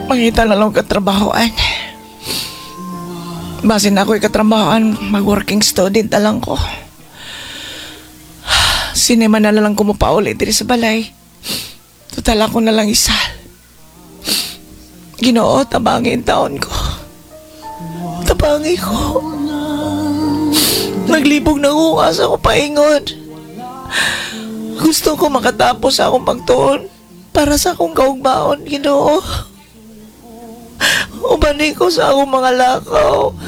Mangita na lang katrabahoan. Basin ako'y katrabahoan, mag-working student na lang ko. Sinema na lang kumupauli diri sa balay. Total ako na lang isa. Ginoo, tabangin taon ko. Tabangi ko. Naglibog na uwas ako paingon. Gusto ko makatapos sa akong pagtuon para sa akong kaugbaon, Ginoo. Ubanay ko sa akong mga lakaw.